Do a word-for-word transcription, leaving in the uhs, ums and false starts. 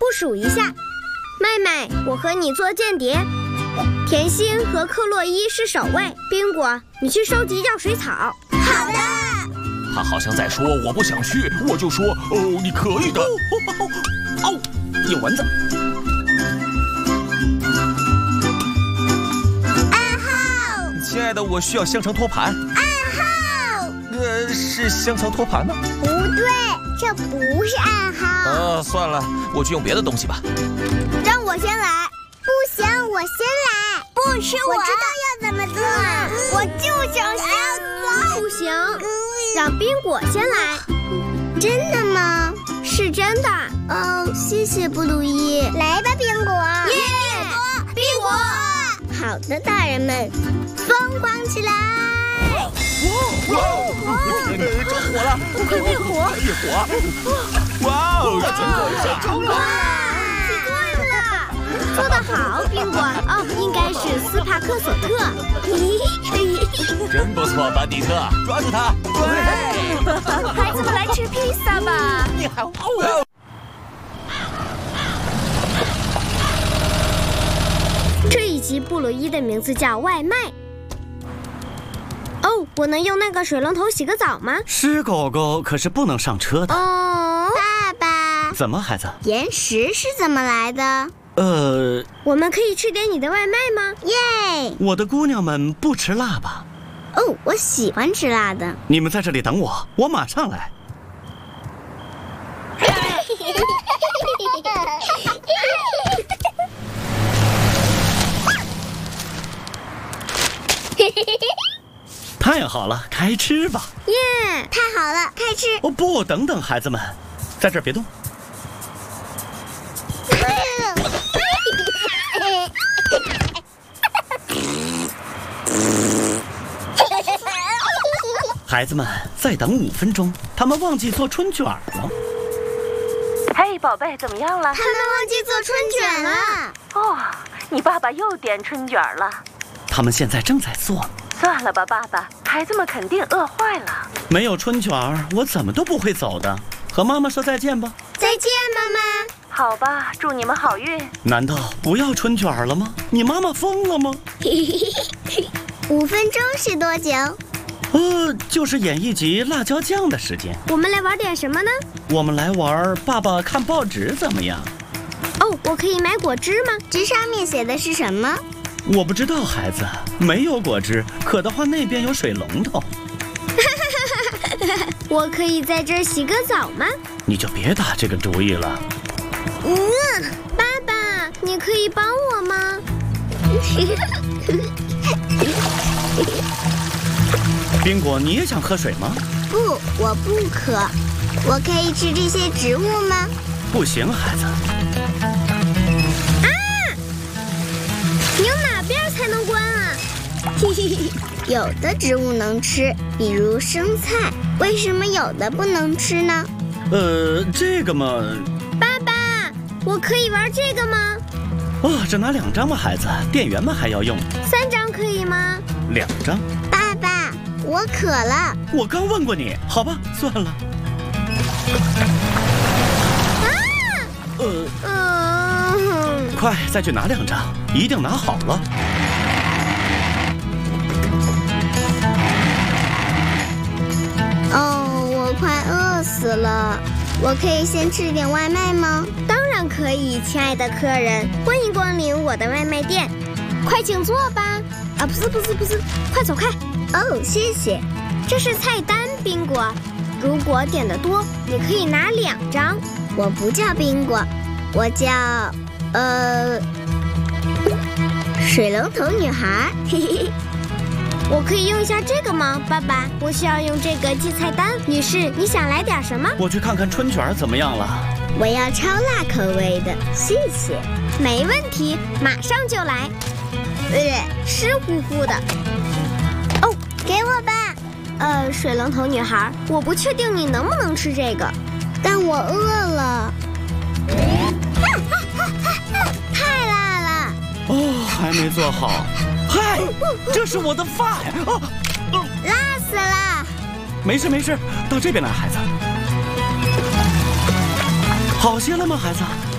部署一下。妹妹，我和你做间谍。甜心和克洛伊是守卫，宾果，你去收集药水草。 好的。 他好像在说我不想去，我就说哦，你可以的。哦哦哦哦，有蚊子。 暗号。 亲爱的，我需要香肠托盘。 暗号。 呃，是香肠托盘吗？ 不对，这不是暗号。 呃，算了，我去用别的东西吧。 让我先来。 不行，我先来。 不是我， 我知道要怎么做， 嗯、 我就想先做。不行，让宾果先来。 真的吗？ 是真的。 哦，谢谢布鲁伊。来吧，宾果。 耶！宾果。 好的，大人们，疯狂起来！ 哇哇！着火了， 快灭火！ 灭火！哇哦， 真成功了！做得好，宾果。哦，应该是斯帕克索特。 真不错，班迪特，抓住他！ 孩子们来吃披萨吧！ 你好哦！ 这一集布鲁伊的名字叫外卖。哦，我能用那个水龙头洗个澡吗？ 是狗狗，可是不能上车的。 哦， 爸爸。 怎么，孩子？ 岩石是怎么来的？ 呃， 我们可以吃点你的外卖吗？ 耶！ 我的姑娘们不吃辣吧？ 哦，我喜欢吃辣的。 你们在这里等我，我马上来。太好了，开吃吧！ 耶！ 太好了，开吃！ 哦不，等等，孩子们，在这儿别动。孩子们，再等五分钟，他们忘记做春卷了。 嘿，宝贝，怎么样了？ 他们忘记做春卷了。 哦，你爸爸又点春卷了。 他们现在正在做呢。 算了吧，爸爸，孩子们肯定饿坏了。 没有春卷，我怎么都不会走的。和妈妈说再见吧。 再见，妈妈。 好吧，祝你们好运。 难道不要春卷了吗？你妈妈疯了吗？ 五分钟是多久？ 呃，就是演一集辣椒酱的时间。 我们来玩点什么呢？ 我们来玩爸爸看报纸怎么样？ 哦，我可以买果汁吗？ 纸上面写的是什么？ 我不知道，孩子，没有果汁。渴的话，那边有水龙头。 我可以在这儿洗个澡吗？ 你就别打这个主意了。 嗯，爸爸，你可以帮我吗？ 宾果，你也想喝水吗？ 不，我不渴。我可以吃这些植物吗？ 不行，孩子。 啊！拧哪边才能关啊？ 有的植物能吃，比如生菜。为什么有的不能吃呢？ 呃，这个嘛…… 爸爸，我可以玩这个吗？ 哦，只拿两张吧，孩子，店员们还要用。 三张可以吗？ 两张。 爸爸，我渴了。 我刚问过你，好吧，算了。 啊！ 呃， 嗯， 快再去拿两张，一定拿好了。 哦，我快饿死了。我可以先吃点外卖吗？ 当然可以，亲爱的客人，欢迎光临我的外卖店，快请坐吧。啊，不是不是不是，快走开。 哦，谢谢。 这是菜单，宾果。如果点的多，你可以拿两张。 我不叫宾果，我叫呃水龙头女孩。嘿嘿。 我可以用一下这个吗，爸爸？我需要用这个记菜单。女士，你想来点什么？ 我去看看春卷怎么样了。 我要超辣口味的，谢谢。 没问题，马上就来。呃，湿乎乎的。哦， 给我吧。 呃，水龙头女孩，我不确定你能不能吃这个， 但我饿了。太辣了。 哦，还没做好。嗨，这是我的饭啊！ 辣死了！ 没事没事，到这边来，孩子。好些了吗，孩子？